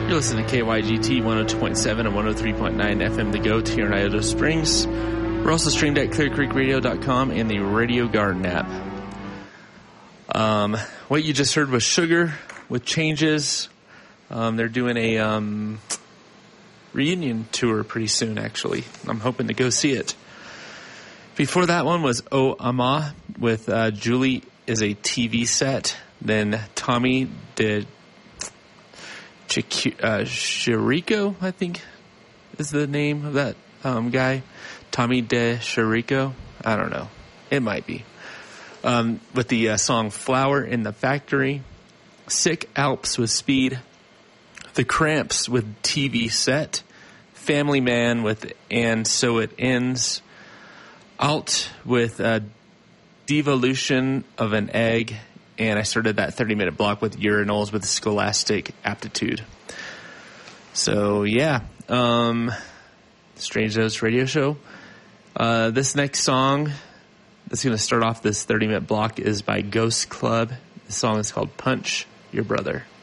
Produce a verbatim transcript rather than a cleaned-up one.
You're listening to K Y G T one oh two point seven and one oh three point nine F M The Goat here in Idaho Springs. We're also streamed at clear creek radio dot com and the Radio Garden app. Um, what you just heard was Sugar with Changes. Um, they're doing a um, reunion tour pretty soon, actually. I'm hoping to go see it. Before that one was O Ama with uh, Julie is a T V Set. Then Tommy did Chico, uh, Chirico, I think is the name of that um, guy. Tommy De Chirico. I don't know. It might be. Um, with the uh, song Flower in the Factory. Sick Alps with Speed. The Cramps with T V Set. Family Man with And So It Ends. Alt with uh, Devolution of an Egg. And I started that thirty-minute block with Urinals with Scholastic Aptitude. So, yeah. Um, Strange Notes Radio Show. Uh, this next song that's going to start off this thirty-minute block is by Ghost Club. The song is called Punch Your Brother.